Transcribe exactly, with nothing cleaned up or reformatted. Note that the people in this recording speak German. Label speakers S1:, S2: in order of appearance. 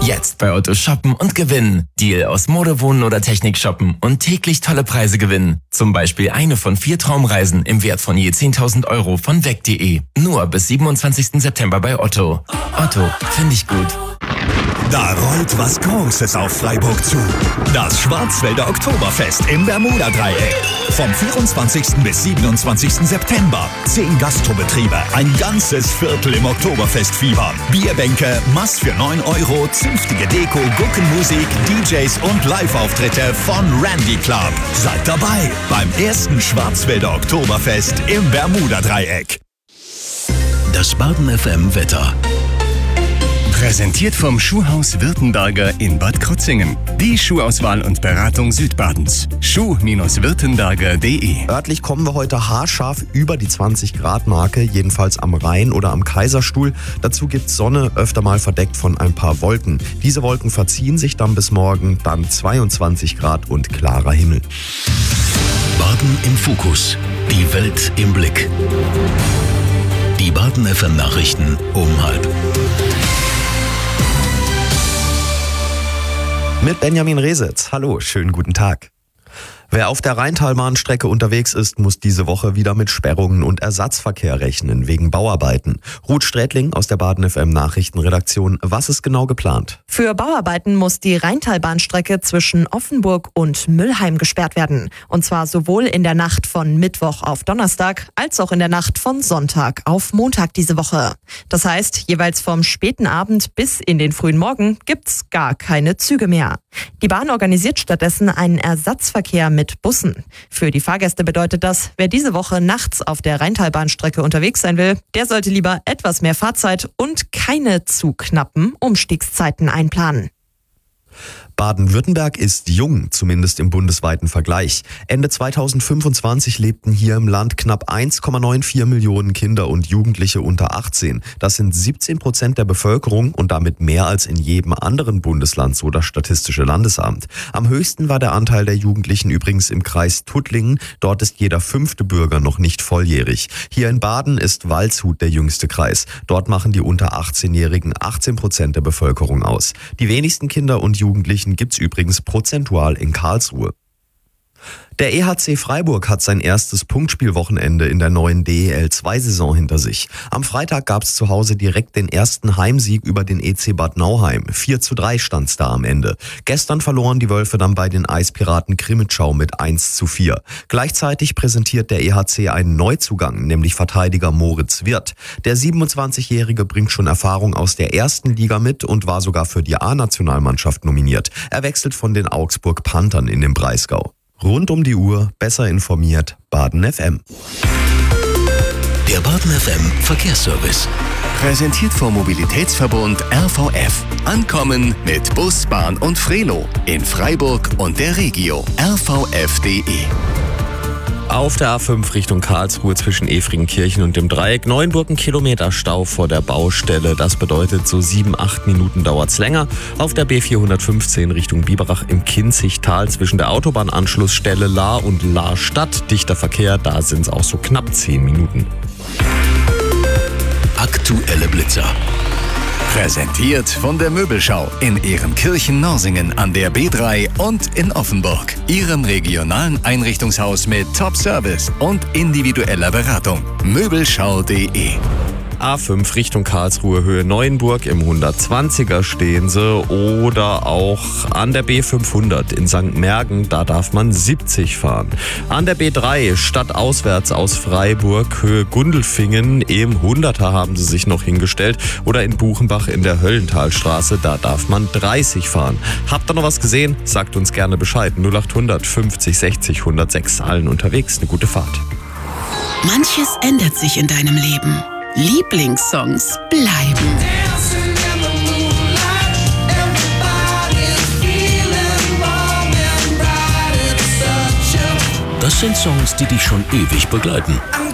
S1: Jetzt bei Otto shoppen und gewinnen. Deal aus Mode, Wohnen oder Technik shoppen und täglich tolle Preise gewinnen. Zum Beispiel eine von vier Traumreisen im Wert von je zehntausend Euro von weg punkt de. Nur bis siebenundzwanzigsten September bei Otto. Otto, finde ich gut.
S2: Da rollt was Großes auf Freiburg zu. Das Schwarzwälder Oktoberfest im Bermuda-Dreieck. Vom vierundzwanzigsten bis siebenundzwanzigsten September. Zehn Gastrobetriebe, ein ganzes Viertel im Oktoberfestfieber. Bierbänke, Mass für neun Euro, zünftige Deko, Guckenmusik, D Js und Live-Auftritte von Randy Club. Seid dabei beim ersten Schwarzwälder Oktoberfest im Bermuda-Dreieck.
S3: Das Baden F M Wetter.
S4: Präsentiert vom Schuhhaus Württemberger in Bad Krozingen. Die Schuhauswahl und Beratung Südbadens. schuh Württemberger punkt de.
S5: Örtlich kommen wir heute haarscharf über die zwanzig Grad Marke, jedenfalls am Rhein oder am Kaiserstuhl. Dazu gibt's Sonne, öfter mal verdeckt von ein paar Wolken. Diese Wolken verziehen sich dann bis morgen, dann zweiundzwanzig Grad und klarer Himmel.
S3: Baden im Fokus. Die Welt im Blick. Die Baden F M Nachrichten um halb.
S5: Mit Benjamin Resitz. Hallo, schönen guten Tag. Wer auf der Rheintalbahnstrecke unterwegs ist, muss diese Woche wieder mit Sperrungen und Ersatzverkehr rechnen, wegen Bauarbeiten. Ruth Strätling aus der Baden F M Nachrichtenredaktion. Was ist genau geplant?
S6: Für Bauarbeiten muss die Rheintalbahnstrecke zwischen Offenburg und Müllheim gesperrt werden. Und zwar sowohl in der Nacht von Mittwoch auf Donnerstag als auch in der Nacht von Sonntag auf Montag diese Woche. Das heißt, jeweils vom späten Abend bis in den frühen Morgen gibt's gar keine Züge mehr. Die Bahn organisiert stattdessen einen Ersatzverkehr mit Bussen. Für die Fahrgäste bedeutet das, wer diese Woche nachts auf der Rheintalbahnstrecke unterwegs sein will, der sollte lieber etwas mehr Fahrzeit und keine zu knappen Umstiegszeiten einplanen.
S5: Baden-Württemberg ist jung, zumindest im bundesweiten Vergleich. Ende zweitausendfünfundzwanzig lebten hier im Land knapp eins Komma vierundneunzig Millionen Kinder und Jugendliche unter achtzehn. Das sind siebzehn Prozent der Bevölkerung und damit mehr als in jedem anderen Bundesland, so das Statistische Landesamt. Am höchsten war der Anteil der Jugendlichen übrigens im Kreis Tuttlingen. Dort ist jeder fünfte Bürger noch nicht volljährig. Hier in Baden ist Waldshut der jüngste Kreis. Dort machen die unter achtzehnjährigen achtzehn Prozent der Bevölkerung aus. Die wenigsten Kinder und Jugendlichen gibt's übrigens prozentual in Karlsruhe. Der E H C Freiburg hat sein erstes Punktspielwochenende in der neuen D E L zwei Saison hinter sich. Am Freitag gab's zu Hause direkt den ersten Heimsieg über den E C Bad Nauheim. vier zu drei stand's da am Ende. Gestern verloren die Wölfe dann bei den Eispiraten Krimitschau mit eins zu vier. Gleichzeitig präsentiert der E H C einen Neuzugang, nämlich Verteidiger Moritz Wirth. Der siebenundzwanzigjährige bringt schon Erfahrung aus der ersten Liga mit und war sogar für die A-Nationalmannschaft nominiert. Er wechselt von den Augsburg Panthern in den Breisgau. Rund um die Uhr, besser informiert, Baden F M.
S3: Der Baden F M Verkehrsservice.
S4: Präsentiert vom Mobilitätsverbund R V F. Ankommen mit Bus, Bahn und Frelo in Freiburg und der Regio. R V F punkt de.
S7: Auf der A fünf Richtung Karlsruhe zwischen Efringenkirchen und dem Dreieck Neuenburg ein Kilometer Stau vor der Baustelle. Das bedeutet, so sieben, acht Minuten dauert's länger. Auf der B vierhundertfünfzehn Richtung Biberach im Kinzigtal zwischen der Autobahnanschlussstelle Lahr und Lahr-Stadt. Dichter Verkehr, da sind's auch so knapp zehn Minuten.
S3: Aktuelle Blitzer.
S2: Präsentiert von der Möbelschau in Ehrenkirchen-Norsingen an der B drei und in Offenburg. Ihrem regionalen Einrichtungshaus mit Top-Service und individueller Beratung. Möbelschau punkt de.
S7: A fünf Richtung Karlsruhe Höhe Neuenburg im hundertzwanziger stehen sie oder auch an der B fünfhundert in Sankt Mergen, da darf man siebzig fahren. An der B drei stadtauswärts aus Freiburg Höhe Gundelfingen im hunderter haben sie sich noch hingestellt oder in Buchenbach in der Höllentalstraße, da darf man dreißig fahren. Habt ihr noch was gesehen? Sagt uns gerne Bescheid. null achthundert fünfzig sechzig hundertsechs, allen unterwegs, eine gute Fahrt.
S8: Manches ändert sich in deinem Leben. Lieblingssongs bleiben.
S3: Das sind Songs, die dich schon ewig begleiten.